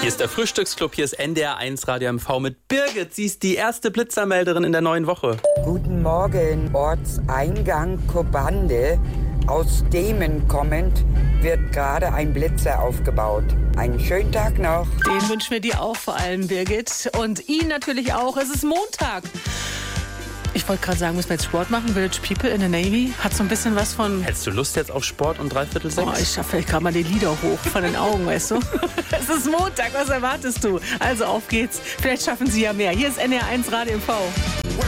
Hier ist der Frühstücksclub, hier ist NDR1 Radio MV mit Birgit. Sie ist die erste Blitzermelderin in der neuen Woche. Guten Morgen, Ortseingang Kobande. Aus Demen kommend wird gerade ein Blitzer aufgebaut. Einen schönen Tag noch. Den wünschen wir dir auch vor allem, Birgit. Und Ihnen natürlich auch. Es ist Montag. Ich wollte gerade sagen, müssen wir jetzt Sport machen? Village People in the Navy hat so ein bisschen was von... Hättest du Lust jetzt auf Sport um 5:45? Oh, ich schaffe vielleicht gerade mal die Lider hoch von den Augen, weißt du? Es ist Montag, was erwartest du? Also auf geht's. Vielleicht schaffen Sie ja mehr. Hier ist NDR1 Radio MV.